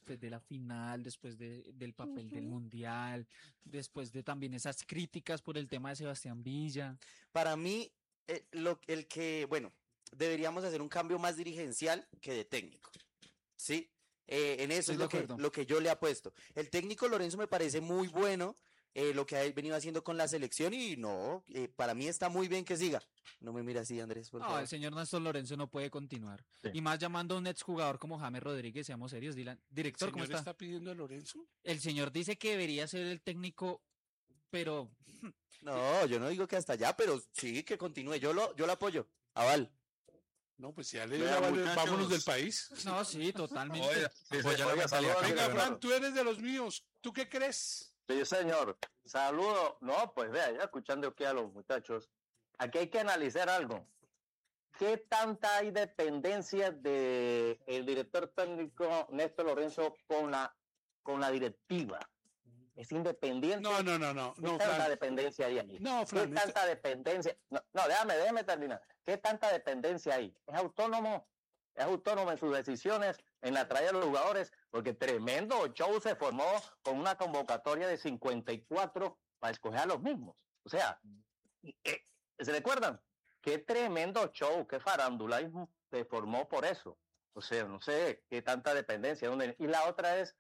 después de la final, del papel del Mundial, después de también esas críticas por el tema de Sebastián Villa? Para mí, bueno, deberíamos hacer un cambio más dirigencial que de técnico, ¿sí? En eso Estoy es de acuerdo. lo que yo le apuesto. El técnico Lorenzo me parece muy bueno, lo que ha venido haciendo con la selección y no, para mí está muy bien que siga. No me mira así, Andrés, por No, favor. el señor Néstor Lorenzo no puede continuar. Sí. Y más llamando a un exjugador como James Rodríguez, seamos serios, Dylan. Director, ¿cómo ¿Señor está? está pidiendo a Lorenzo? El señor dice que debería ser el técnico, pero No, yo no digo que hasta allá, pero sí que continúe. Yo lo apoyo. Aval. No, pues ya le dio Vean, la muchachos. vámonos del país. no, sí, totalmente. Oiga, Oiga, saludos. Venga, Fran, tú eres de los míos. ¿Tú qué crees? Sí, señor. Saludo. No, pues vea, ya escuchando aquí a los muchachos, aquí hay que analizar algo. ¿Qué tanta hay dependencia de el director técnico Néstor Lorenzo con la directiva? ¿Es independiente? No, ¿Qué tanta Fran. dependencia hay ahí? No, Fran, ¿Qué tanta dependencia? No, déjame terminar. ¿Qué tanta dependencia hay? ¿Es autónomo en sus decisiones, en la traída de los jugadores? Porque tremendo show se formó con una convocatoria de 54 para escoger a los mismos. O sea, ¿se recuerdan? Qué tremendo show, qué farándula se formó por eso. O sea, no sé qué tanta dependencia. Y la otra es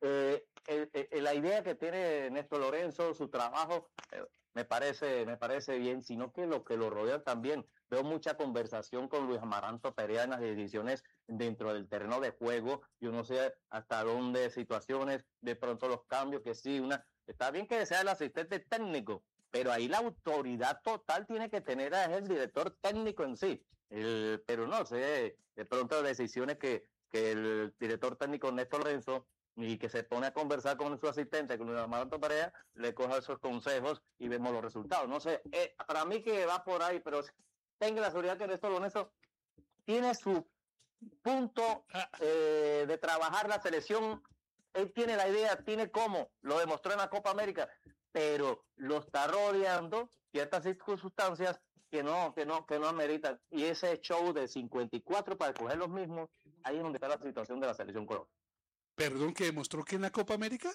la idea que tiene Néstor Lorenzo, su trabajo, me parece bien, sino que lo rodean también. Veo mucha conversación con Luis Amaranto Perea en las decisiones dentro del terreno de juego. Yo no sé hasta dónde situaciones, de pronto los cambios, que sí, está bien que sea el asistente técnico, pero ahí la autoridad total tiene que tener a el director técnico en sí. Pero no sé, de pronto decisiones que el director técnico Néstor Lorenzo y que se pone a conversar con su asistente, con Luis Amaranto Perea, le coja esos consejos y vemos los resultados. No sé, para mí que va por ahí, pero tenga la seguridad que Néstor Lorenzo tiene su punto de trabajar la selección. Él tiene la idea, tiene cómo, lo demostró en la Copa América, pero lo está rodeando ciertas circunstancias que no ameritan. Y ese show de 54 para escoger los mismos, ahí es donde está la situación de la selección Colombia. Perdón, que demostró que en la Copa América.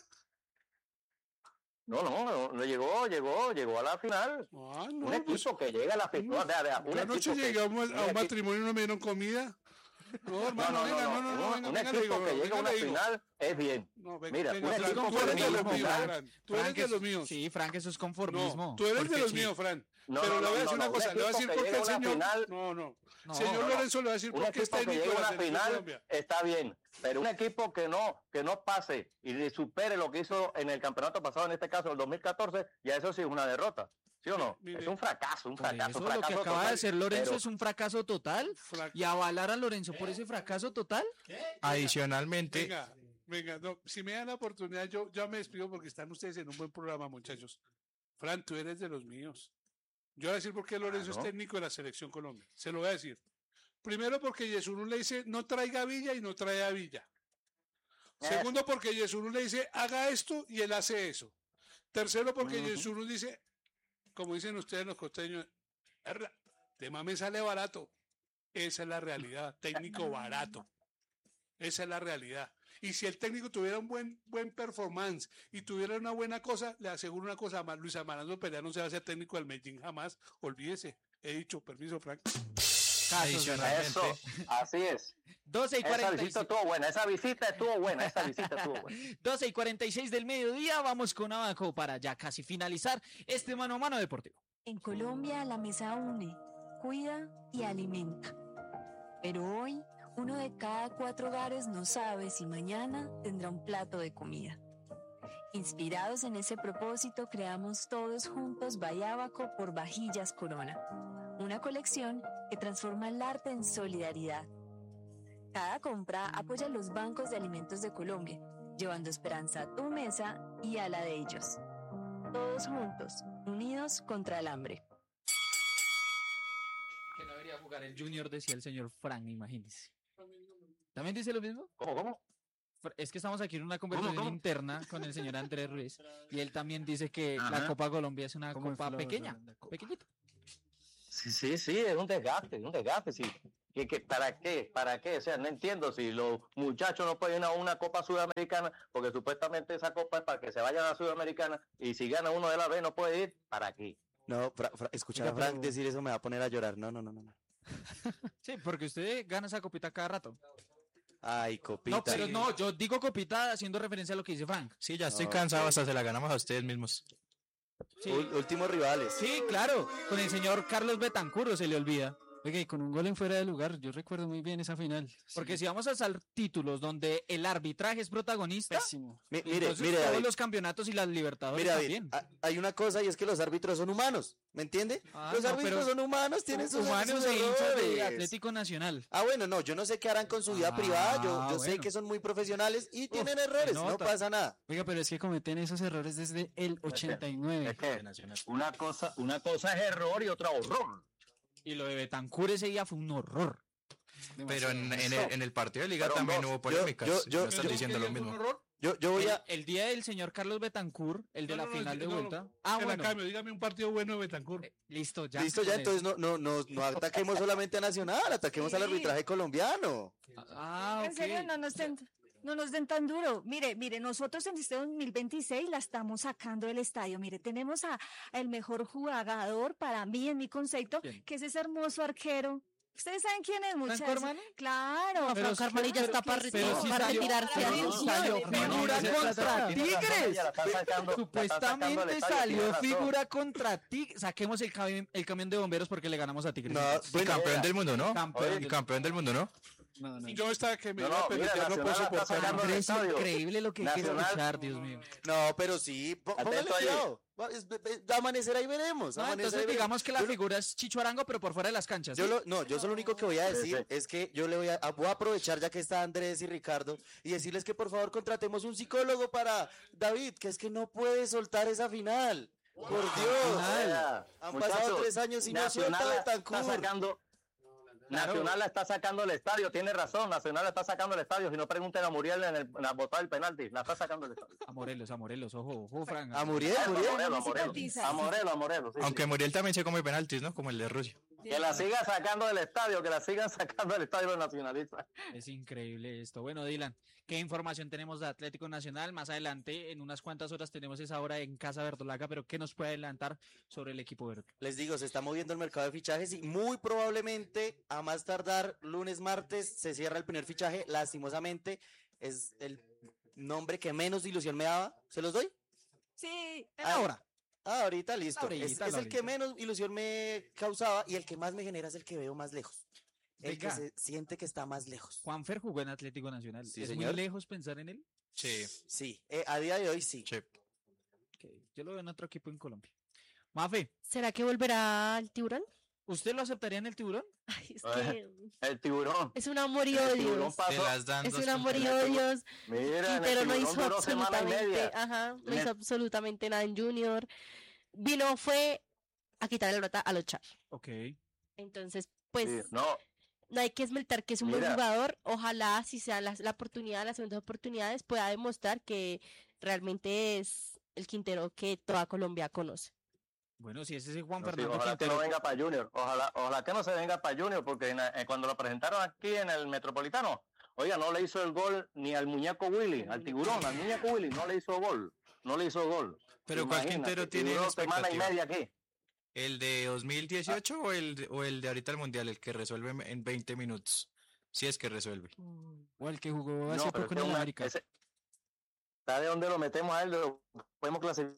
No llegó a la final. Ah, Un equipo que llega a la final. Anoche llegamos a un matrimonio y no me dieron comida. No, hermano, venga, un equipo que llega a una final es bien. Mira, un equipo tú eres de los míos, final. Fran. Tú eres de los míos. Sí, Frank, eso es conformismo. No, tú eres de los míos, Fran. Pero le voy a decir una cosa, le voy a decir por qué el señor. No. Señor Lorenzo le va a decir por qué está en la final. Está bien, pero un equipo que no pase y supere lo que hizo en el campeonato pasado, en este caso el 2014, ya eso sí es una derrota. ¿Sí o no? Mire, es un fracaso. Lo que acaba de hacer Lorenzo es un fracaso total. Y avalar a Lorenzo por ese fracaso total. Adicionalmente, Venga, no, si me dan la oportunidad, yo ya me despido porque están ustedes en un buen programa, muchachos. Fran, tú eres de los míos. Yo voy a decir por qué Lorenzo es técnico de la Selección Colombia. Se lo voy a decir. Primero, porque Yesurún le dice, no traiga a Villa y no trae a Villa. Segundo, porque Yesurún le dice, haga esto y él hace eso. Tercero, porque Yesurún dice, como dicen ustedes los costeños, tema me sale barato. Esa es la realidad, técnico barato. Esa es la realidad. Y si el técnico tuviera un buen performance y tuviera una buena cosa, le aseguro una cosa más, Luis Amaranto Perea no se va a ser técnico del Medellín jamás, olvídese. He dicho, permiso, Frank. adicionalmente, Eso, así es. 12:46. Esa visita estuvo buena. 12:46 del mediodía, vamos con Abaco para ya casi finalizar este mano a mano deportivo. En Colombia la mesa une, cuida y alimenta. Pero hoy, 1 de cada 4 hogares no sabe si mañana tendrá un plato de comida. Inspirados en ese propósito, creamos todos juntos Bayabaco por Vajillas Corona, una colección que transforma el arte en solidaridad. Cada compra apoya los bancos de alimentos de Colombia, llevando esperanza a tu mesa y a la de ellos. Todos juntos, unidos contra el hambre. Que no debería jugar el Junior, decía el señor Frank, imagínese. ¿También dice lo mismo? ¿Cómo? Es que estamos aquí en una conversación interna con el señor Andrés Ruiz y él también dice que la Copa Colombia es una copa pequeña, pequeñita. Sí, es un desgaste, sí. ¿Para qué? ¿Para qué? O sea, no entiendo si los muchachos no pueden ir a una Copa Sudamericana, porque supuestamente esa copa es para que se vayan a la Sudamericana, y si gana uno de la B no puede ir, ¿para qué? No, escuchar a Oiga, Frank pero- decir eso me va a poner a llorar. No, no, no, no, no. Sí, porque usted gana esa copita cada rato. Ay, copita. No, pero no, yo digo copita haciendo referencia a lo que dice Frank. Sí, ya estoy No, cansado, ok. hasta se la ganamos a ustedes mismos. Sí, Últimos rivales. sí, claro, con el señor Carlos Betancur se le olvida. Oiga, y con un gol en fuera de lugar, yo recuerdo muy bien esa final. Porque si vamos a alzar títulos donde el arbitraje es protagonista, Pésimo. Mire, entonces mire, todos David. los campeonatos y las Libertadores Mira, David, también. hay una cosa y es que los árbitros son humanos, ¿me entiende? Ah, Los no, árbitros pero son humanos, tienen sus Humanos sus e hinchas de errores. Atlético Nacional. Ah, bueno, no, yo no sé qué harán con su vida Ah, privada, yo sé bueno. que son muy profesionales y tienen se errores, no nota. pasa nada. Oiga, pero es que cometen esos errores desde el 89. Es que una cosa es error y otra horror. Y lo de Betancur ese día fue un horror. Pero en el partido de liga Fueron también dos. hubo polémicas. yo- No están diciendo lo mismo. Yo voy a... El día del señor Carlos Betancur, el de la final de vuelta. Ah, Se la bueno. cambio, dígame un partido bueno de Betancourt. Listo, ya. Listo, ya, con eso. entonces no ataquemos solamente a Nacional, ataquemos al Sí. arbitraje colombiano. Ah, En serio, ok. no nos den tan duro. Mire, nosotros en este 2026 la estamos sacando del estadio. Mire, tenemos a el mejor jugador para mí, en mi concepto, ¿Quién? que es ese hermoso arquero. ¿Ustedes saben quién es, muchachos? Armani? Claro. Pero Franco Armani ya está para pero sí salió- retirarse. pero Atención, salió hermano. figura ese contra plata. Tiene razón, Tigres. ella la está sacando- la están sacando del Supuestamente estadio, salió tiene razón. figura contra Tigres. Saquemos el camión de bomberos porque le ganamos a Tigres. No, Y bueno, campeón del mundo, ¿no? Campeón. Y campeón del mundo, ¿no? No, no. Yo estaba que me No, iba a no, mira, pelear, no puedo Nacional la está soportar. sacando del Es estadio. increíble lo que hay que Nacional- escuchar, Dios mío. no, pero sí, póngale Atento ahí. cuidado. Amanecer ahí veremos. Ah, amanecer entonces ahí veremos. digamos que la Yo lo- figura es Chicho Arango, pero por fuera de las canchas. Yo ¿sí? yo solo lo único que voy a decir Sí, sí. es que yo le voy a aprovechar ya que está Andrés y Ricardo y decirles que por favor contratemos un psicólogo para David, que es que no puede soltar esa final. Por Dios. Oiga, Han muchachos, pasado 3 años y no Nacional suelta la está Betancur. sacando. Nacional la está sacando del estadio, tiene razón, Nacional la está sacando del estadio, si no pregunten a Muriel en la botada del penalti, la está sacando del estadio. A Morelos, ojo, Frank. A Muriel, A Muriel. Morelos, Cicatrizas. a Morelos, sí, Aunque sí. Muriel también se come penaltis, ¿no? Como el de Rusia. Que la sigan sacando del estadio, que la sigan sacando del estadio los nacionalistas. Es increíble esto. Bueno, Dylan, ¿qué información tenemos de Atlético Nacional? Más adelante, en unas cuantas horas, tenemos esa hora en Casa Verdolaga, pero ¿qué nos puede adelantar sobre el equipo verde? Les digo, se está moviendo el mercado de fichajes y muy probablemente a más tardar lunes, martes se cierra el primer fichaje. Lastimosamente es el nombre que menos ilusión me daba. ¿Se los doy? Sí. Ahora. Ahorita listo. Ahorita, Es el ahorita. que menos ilusión me causaba y el que más me genera es el que veo más lejos. El que Venga. se siente que está más lejos. Juanfer jugó en Atlético Nacional. Sí, ¿Es señor. muy lejos pensar en él? Sí. Sí, a día de hoy sí. Sí. Ok, yo lo veo en otro equipo en Colombia. Mafe, ¿Será que volverá al tiburón? ¿usted lo aceptaría en el tiburón? Ay, es Ay, que El tiburón. es un amor y El tiburón odios. Se pasó. las dan Es dos un amor y contra- odios. Mira, en el Pero no tiburón hizo duró semana y absolutamente, media. ajá, no En hizo el- absolutamente nada en Junior. Fue a quitarle la pelota a los Char. Ok. Entonces, pues, Sí, no, no hay que esmeltar que es un buen Mira. jugador. Ojalá, si sea la oportunidad, las segundas oportunidades, pueda demostrar que realmente es el Quintero que toda Colombia conoce. Bueno, si ese es el Juan no, sí, Fernando ojalá que Quintero. no venga para Junior. Ojalá que no se venga para Junior, porque cuando lo presentaron aquí en el Metropolitano, oiga, no le hizo el gol ni al muñeco Willy, al tiburón, al muñeco Willy, no le hizo gol. No le hizo gol. Pero ¿cuál Imagínate, Quintero y tiene duró semana y expectativa? media aquí. ¿El de 2018 o el de ahorita el Mundial, el que resuelve en 20 minutos? Si es que resuelve. O el que jugó hace No, pero poco es en que el América. ¿Sabe dónde lo metemos a él? Lo podemos clasificar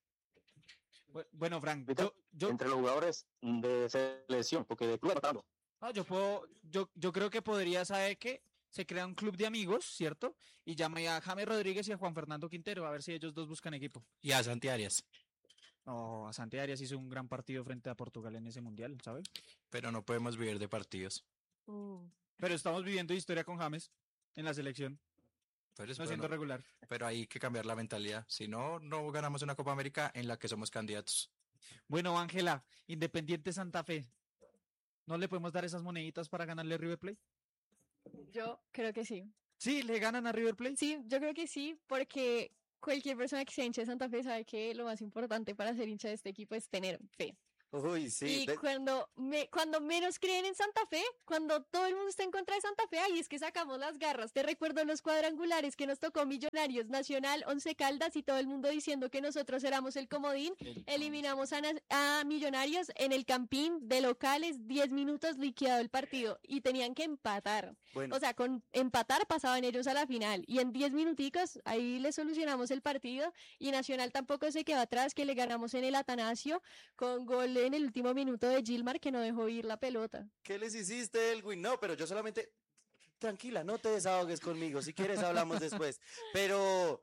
Bueno, Frank, ¿Viste? yo, entre los jugadores de selección, porque de club no. no, yo creo que podría, ¿sabe qué? Se crea un club de amigos, ¿cierto? Y llama a James Rodríguez y a Juan Fernando Quintero, a ver si ellos dos buscan equipo. Y a Santi Arias. No, a Santi Arias hizo un gran partido frente a Portugal en ese mundial, ¿sabe? Pero no podemos vivir de partidos. Pero estamos viviendo historia con James en la selección, Pero, no siendo regular. pero hay que cambiar la mentalidad. Si no, no ganamos una Copa América en la que somos candidatos. Bueno, Ángela, Independiente Santa Fe, ¿no le podemos dar esas moneditas para ganarle a River Plate? Yo creo que sí. Sí, le ganan a River Plate. Sí, yo creo que sí, porque cualquier persona que sea hincha de Santa Fe sabe que lo más importante para ser hincha de este equipo es tener fe. Uy, sí. Y cuando menos creen en Santa Fe, cuando todo el mundo está en contra de Santa Fe, ahí es que sacamos las garras. Te recuerdo los cuadrangulares que nos tocó Millonarios, Nacional, Once Caldas y todo el mundo diciendo que nosotros éramos el comodín. Eliminamos a Millonarios en el Campín de locales, 10 minutos liquidado el partido y tenían que empatar. Bueno. O sea, con empatar pasaban ellos a la final y en 10 minuticos ahí le solucionamos el partido y Nacional tampoco se quedó atrás, que le ganamos en el Atanasio con gol en el último minuto de Gilmar que no dejó ir la pelota. ¿Qué les hiciste, Elwin? No, pero yo solamente... Tranquila, no te desahogues conmigo. Si quieres hablamos después. Pero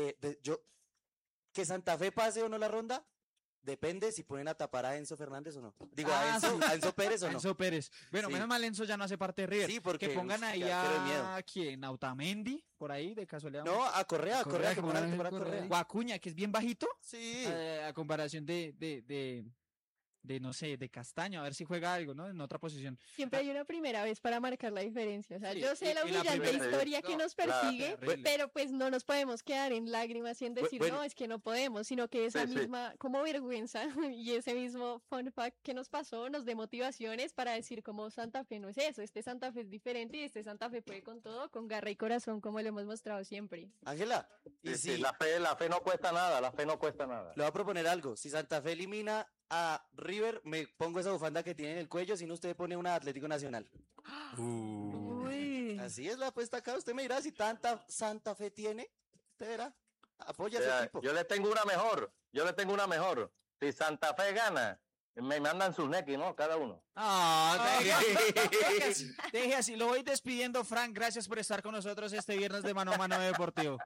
que Santa Fe pase o no la ronda, depende si ponen a tapar a Enzo Fernández o no. Digo, a Enzo Pérez o no. Enzo Pérez. Bueno, Sí. menos mal Enzo ya no hace parte de River. Sí, porque, que pongan uf, ahí ya quiero miedo. a ¿quién? Autamendi, por ahí, de casualidad. No, a Correa, que pongan a Correa. Correa. O Acuña, que es bien bajito. Sí. A comparación de no sé, de Castaño, a ver si juega algo, ¿no? En otra posición. Siempre hay una primera vez para marcar la diferencia. O sea, Sí, yo sé la y la humillante primera- historia que no, nos persigue, terrible. pero pues no nos podemos quedar en lágrimas y en decir, Bueno. no, es que no podemos, sino que esa Sí, sí. misma, como vergüenza y ese mismo fun fact que nos pasó, nos dé motivaciones para decir como Santa Fe no es eso, este Santa Fe es diferente y este Santa Fe puede con todo, con garra y corazón, como lo hemos mostrado siempre. Ángela, y Sí, si sí, la fe no cuesta nada, la fe no cuesta nada. le voy a proponer algo, si Santa Fe elimina a River, me pongo esa bufanda que tiene en el cuello, si no usted pone una de Atlético Nacional. Uy. Así es la apuesta acá, usted me dirá si tanta Santa Fe tiene, usted verá, apoya a su Vea, equipo. yo le tengo una mejor. Si Santa Fe gana, me mandan sus nequis, ¿no? Cada uno. Deje así, lo voy despidiendo, Frank. Gracias por estar con nosotros este viernes de Mano a Mano Deportivo.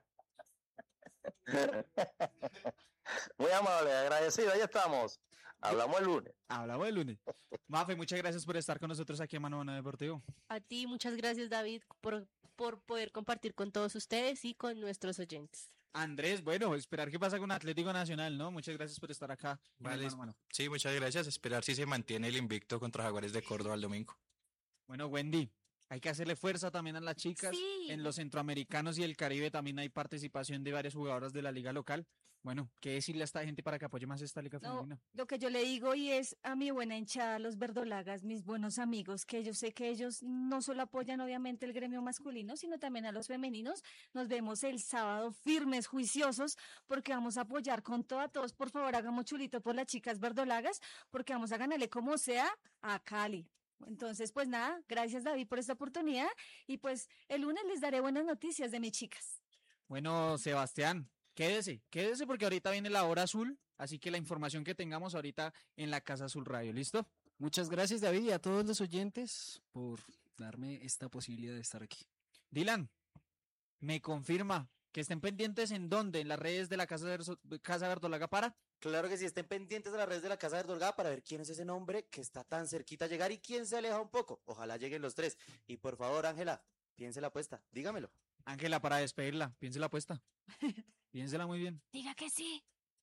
Muy amable, agradecido, ahí estamos. Hablamos el lunes. Hablamos el lunes. Mafe, muchas gracias por estar con nosotros aquí en Mano a Mano Deportivo. A ti, muchas gracias, David, por poder compartir con todos ustedes y con nuestros oyentes. Andrés, bueno, esperar qué pasa con Atlético Nacional, ¿no? Muchas gracias por estar acá. en el Vale. Mano a Mano. Sí, muchas gracias. Esperar si se mantiene el invicto contra Jaguares de Córdoba el domingo. Bueno, Wendy, hay que hacerle fuerza también a las chicas. Sí. En los centroamericanos y el Caribe también hay participación de varias jugadoras de la liga local. Bueno, ¿qué decirle a esta gente para que apoye más esta liga No, femenina? lo que yo le digo y es a mi buena hinchada, los verdolagas, mis buenos amigos, que yo sé que ellos no solo apoyan obviamente el gremio masculino, sino también a los femeninos. Nos vemos el sábado firmes, juiciosos, porque vamos a apoyar con todos. Por favor, hagamos chulito por las chicas verdolagas, porque vamos a ganarle como sea a Cali. Entonces, pues nada, gracias David por esta oportunidad y pues el lunes les daré buenas noticias de mis chicas. Bueno, Sebastián, quédese porque ahorita viene la hora azul, así que la información que tengamos ahorita en la Casa Azul Radio, ¿listo? Muchas gracias, David, y a todos los oyentes por darme esta posibilidad de estar aquí. Dylan, me confirma que estén pendientes en dónde, en las redes de la Casa Verdolaga para. Claro que sí, estén pendientes de las redes de la Casa de Verdolgada para ver quién es ese nombre que está tan cerquita a llegar y quién se aleja un poco. Ojalá lleguen los tres. Y por favor, Ángela, piense la apuesta, dígamelo. Ángela, para despedirla, piense la apuesta. Piénsela muy bien. Diga que sí.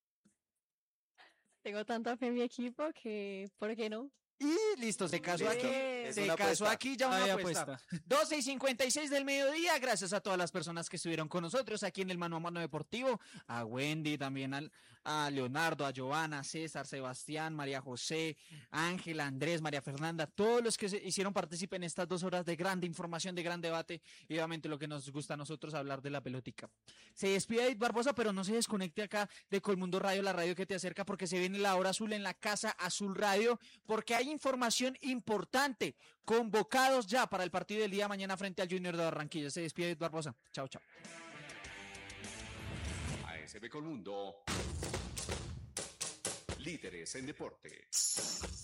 Tengo tanta fe en mi equipo que, ¿por qué no? Y listo, se casó Listo, aquí. es Se una casó apuesta. aquí ya una Hay apuesta. 12:56 del mediodía. Gracias a todas las personas que estuvieron con nosotros aquí en el Mano a Mano Deportivo. A Wendy, también a Leonardo, a Giovanna, a César, Sebastián, María José, Ángela, Andrés, María Fernanda, todos los que se hicieron partícipe en estas 2 horas de grande información, de gran debate y obviamente lo que nos gusta a nosotros hablar de la pelotica. Se despide David Barbosa, pero no se desconecte acá de Colmundo Radio, la radio que te acerca, porque se viene la hora azul en la Casa Azul Radio, porque hay información importante. Convocados ya para el partido del día de mañana frente al Junior de Barranquilla. Se despide David Barbosa. Chao, chao. ASB Colmundo. Líderes en deportes.